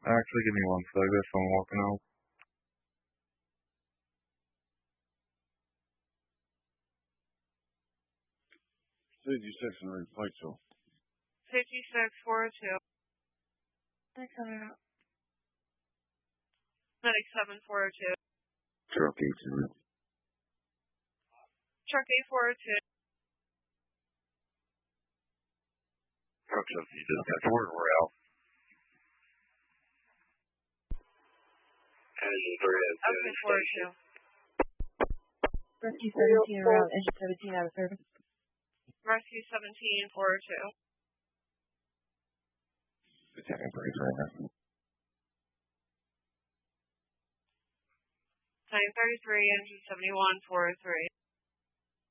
Actually, give me one second. I'm walking out. $56 and replace you. 56-402. Next coming up. 97-402. Truck 18. Truck 8402. Truck 17 dispatch. We're out. Engine 3 at Okay, 402. Rescue 17 around engine 17 out of service. Rescue 17-402. Attacking brakes right now. 933, engine 71-403.